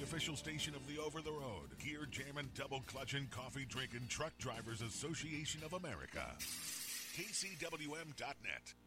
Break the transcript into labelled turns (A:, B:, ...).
A: official station of the Over the Road, Gear Jammin', Double Clutchin', Coffee Drinkin' Truck Drivers Association of America. KCWM.net.